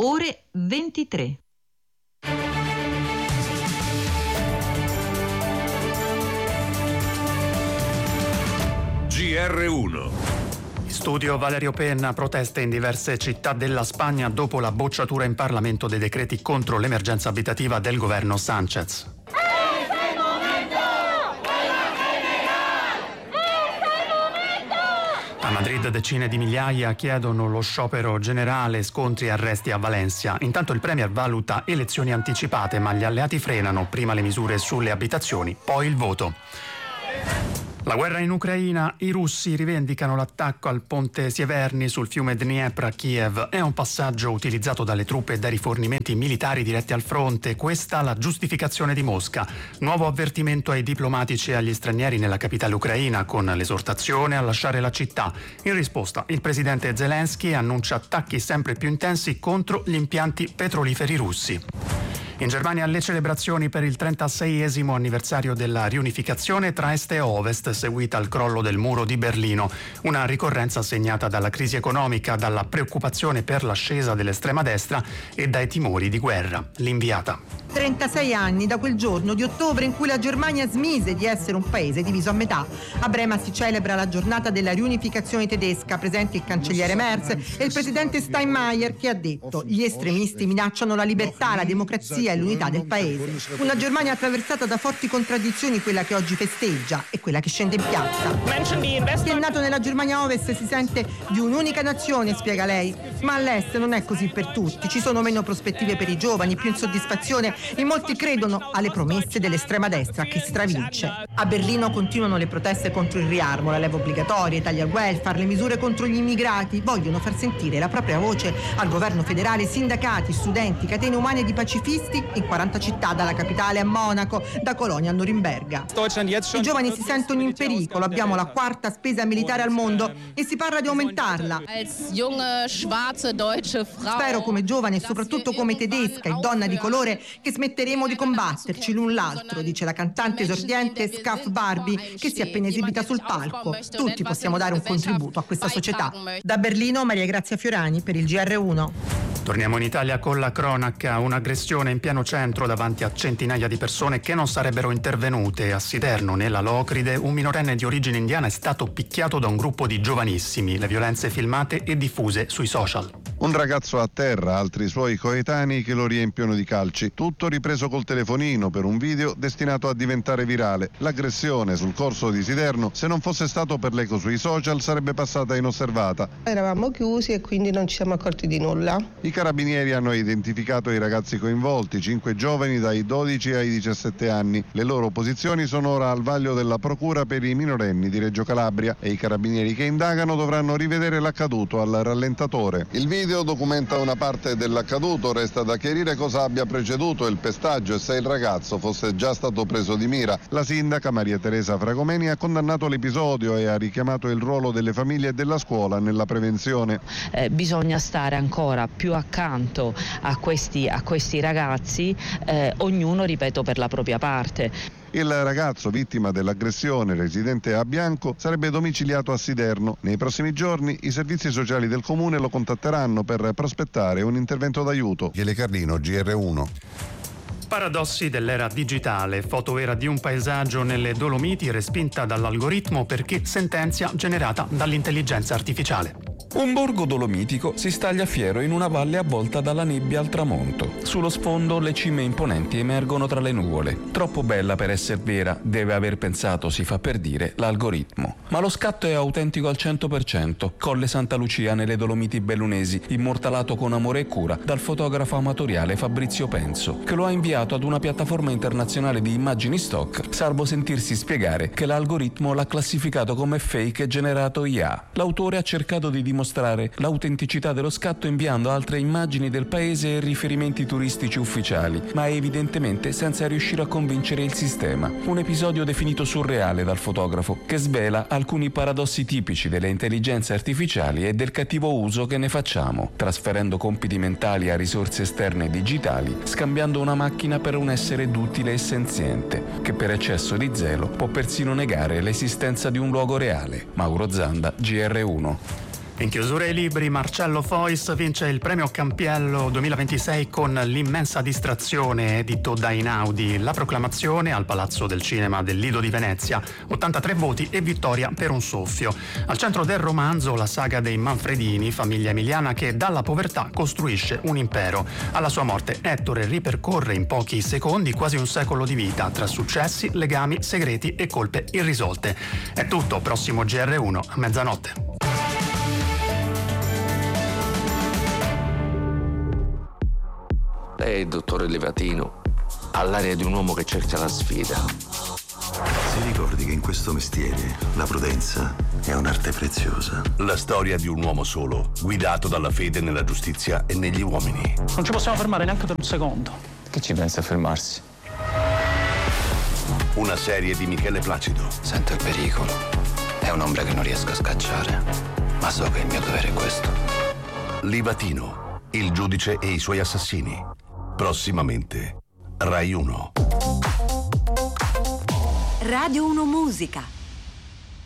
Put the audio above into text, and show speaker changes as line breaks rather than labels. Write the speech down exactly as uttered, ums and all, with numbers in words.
ore ventitré.
G R uno.
In studio Valerio Penna. Proteste in diverse città della Spagna dopo la bocciatura in Parlamento dei decreti contro l'emergenza abitativa del governo Sánchez. A Madrid decine di migliaia chiedono lo sciopero generale, scontri e arresti a Valencia. Intanto il premier valuta elezioni anticipate, ma gli alleati frenano, prima le misure sulle abitazioni, poi il voto. La guerra in Ucraina, i russi rivendicano l'attacco al ponte Sieverny sul fiume Dniepr a Kiev. È un passaggio utilizzato dalle truppe e dai rifornimenti militari diretti al fronte. Questa la giustificazione di Mosca. Nuovo avvertimento ai diplomatici e agli stranieri nella capitale ucraina, con l'esortazione a lasciare la città. In risposta, il presidente Zelensky annuncia attacchi sempre più intensi contro gli impianti petroliferi russi. In Germania le celebrazioni per il trentaseiesimo anniversario della riunificazione tra Est e Ovest, seguita al crollo del muro di Berlino. Una ricorrenza segnata dalla crisi economica, dalla preoccupazione per l'ascesa dell'estrema destra e dai timori di guerra. L'inviata.
trentasei anni da quel giorno di ottobre in cui la Germania smise di essere un paese diviso a metà. A Brema si celebra la giornata della riunificazione tedesca, presenti il cancelliere Merz e il presidente Steinmeier, che ha detto: gli estremisti minacciano la libertà, la democrazia e l'unità del paese. Una Germania attraversata da forti contraddizioni, quella che oggi festeggia e quella che scende in piazza. Chi è nato nella Germania Ovest si sente di un'unica nazione, spiega lei, ma all'est non è così per tutti. Ci sono meno prospettive per i giovani, più insoddisfazione. In molti credono alle promesse dell'estrema destra che stravince. A Berlino continuano le proteste contro il riarmo, la leva obbligatoria, i tagli al welfare, le misure contro gli immigrati. Vogliono far sentire la propria voce al governo federale sindacati, studenti, catene umane di pacifisti in quaranta città, dalla capitale a Monaco, da Colonia a Norimberga. I giovani si sentono in pericolo, abbiamo la quarta spesa militare al mondo e si parla di aumentarla. Spero come giovane e soprattutto come tedesca e donna di colore che smetteremo di combatterci l'un l'altro, dice la cantante esordiente Scaf Barbie, che si è appena esibita sul palco. Tutti possiamo dare un contributo a questa società. Da Berlino, Maria Grazia Fiorani per il G R uno.
Torniamo in Italia con la cronaca. Un'aggressione in pieno centro davanti a centinaia di persone che non sarebbero intervenute. A Siderno, nella Locride, un minorenne di origine indiana è stato picchiato da un gruppo di giovanissimi. Le violenze filmate e diffuse sui social.
Un ragazzo a terra, altri suoi coetanei che lo riempiono di calci. Tutto ripreso col telefonino per un video destinato a diventare virale. L'aggressione sul corso di Siderno, se non fosse stato per l'eco sui social, sarebbe passata inosservata.
Eravamo chiusi e quindi non ci siamo accorti di nulla.
I carabinieri hanno identificato i ragazzi coinvolti, cinque giovani dai dodici ai diciassette anni. Le loro posizioni sono ora al vaglio della Procura per i minorenni di Reggio Calabria e i carabinieri che indagano dovranno rivedere l'accaduto al rallentatore. Il video documenta una parte dell'accaduto, resta da chiarire cosa abbia preceduto il pestaggio e se il ragazzo fosse già stato preso di mira. La sindaca Maria Teresa Fragomeni ha condannato l'episodio e ha richiamato il ruolo delle famiglie e della scuola nella prevenzione.
Eh, bisogna stare ancora più accanto a questi, a questi ragazzi, eh, ognuno, ripeto, per la propria parte.
Il ragazzo vittima dell'aggressione, residente a Bianco, sarebbe domiciliato a Siderno. Nei prossimi giorni i servizi sociali del comune lo contatteranno per prospettare un intervento d'aiuto. Michele Carlino, G R uno.
Paradossi dell'era digitale. Foto vera di un paesaggio nelle Dolomiti respinta dall'algoritmo perché sentenzia generata dall'intelligenza artificiale.
Un borgo dolomitico si staglia fiero in una valle avvolta dalla nebbia al tramonto. Sullo sfondo le cime imponenti emergono tra le nuvole. Troppo bella per essere vera, deve aver pensato, si fa per dire, l'algoritmo. Ma lo scatto è autentico al cento per cento. Colle Santa Lucia nelle Dolomiti bellunesi, immortalato con amore e cura dal fotografo amatoriale Fabrizio Penso, che lo ha inviato ad una piattaforma internazionale di immagini stock, salvo sentirsi spiegare che l'algoritmo l'ha classificato come fake e generato I A. L'autore ha cercato di dimostrare l'autenticità dello scatto inviando altre immagini del paese e riferimenti turistici ufficiali, ma evidentemente senza riuscire a convincere il sistema. Un episodio definito surreale dal fotografo, che svela alcuni paradossi tipici delle intelligenze artificiali e del cattivo uso che ne facciamo, trasferendo compiti mentali a risorse esterne digitali, scambiando una macchina per un essere duttile e senziente, che per eccesso di zelo può persino negare l'esistenza di un luogo reale. Mauro Zanda, G R uno.
In chiusura ai libri, Marcello Fois vince il premio Campiello duemilaventisei con L'immensa distrazione, edito da Einaudi. La proclamazione al Palazzo del Cinema del Lido di Venezia, ottantatré voti e vittoria per un soffio. Al centro del romanzo la saga dei Manfredini, famiglia emiliana che dalla povertà costruisce un impero. Alla sua morte Ettore ripercorre in pochi secondi quasi un secolo di vita tra successi, legami, segreti e colpe irrisolte. È tutto, prossimo G R uno a mezzanotte.
Lei, dottore Livatino, ha l'aria di un uomo che cerca la sfida.
Si ricordi che in questo mestiere la prudenza è un'arte preziosa.
La storia di un uomo solo, guidato dalla fede nella giustizia e negli uomini.
Non ci possiamo fermare neanche per un secondo.
Che ci pensa a fermarsi?
Una serie di Michele Placido.
Sento il pericolo. È un'ombra che non riesco a scacciare, ma so che il mio dovere è questo.
Livatino, il giudice e i suoi assassini. Prossimamente, Rai uno.
Radio uno Musica.